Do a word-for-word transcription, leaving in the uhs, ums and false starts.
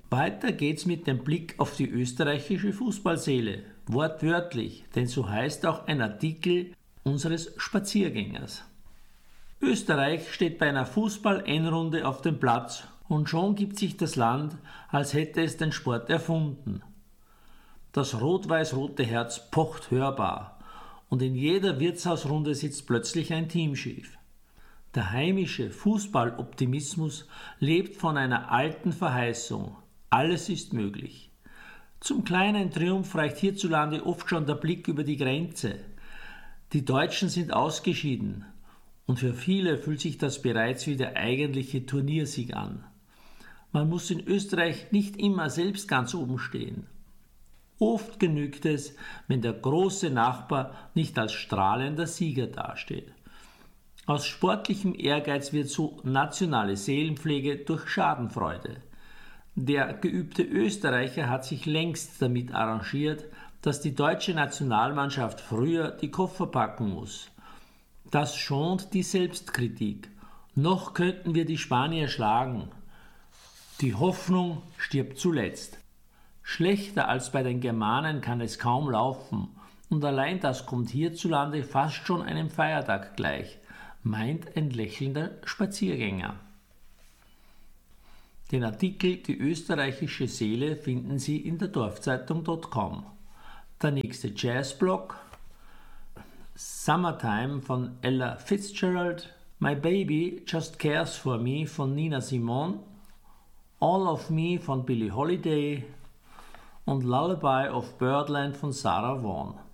Weiter geht's mit dem Blick auf die österreichische Fußballseele, wortwörtlich, denn so heißt auch ein Artikel unseres Spaziergängers. Österreich steht bei einer Fußball-Endrunde auf dem Platz und schon gibt sich das Land, als hätte es den Sport erfunden. Das rot-weiß-rote Herz pocht hörbar und in jeder Wirtshausrunde sitzt plötzlich ein Teamchef. Der heimische Fußballoptimismus lebt von einer alten Verheißung. Alles ist möglich. Zum kleinen Triumph reicht hierzulande oft schon der Blick über die Grenze. Die Deutschen sind ausgeschieden und für viele fühlt sich das bereits wie der eigentliche Turniersieg an. Man muss in Österreich nicht immer selbst ganz oben stehen. Oft genügt es, wenn der große Nachbar nicht als strahlender Sieger dasteht. Aus sportlichem Ehrgeiz wird so nationale Seelenpflege durch Schadenfreude. Der geübte Österreicher hat sich längst damit arrangiert, dass die deutsche Nationalmannschaft früher die Koffer packen muss. Das schont die Selbstkritik. Noch könnten wir die Spanier schlagen. Die Hoffnung stirbt zuletzt. Schlechter als bei den Germanen kann es kaum laufen und allein das kommt hierzulande fast schon einem Feiertag gleich, meint ein lächelnder Spaziergänger. Den Artikel Die österreichische Seele finden Sie in der Dorfzeitung Punkt com. Der nächste Jazzblock Summertime von Ella Fitzgerald, My Baby Just Cares for Me von Nina Simone, All of Me von Billie Holiday und Lullaby of Birdland von Sarah Vaughan.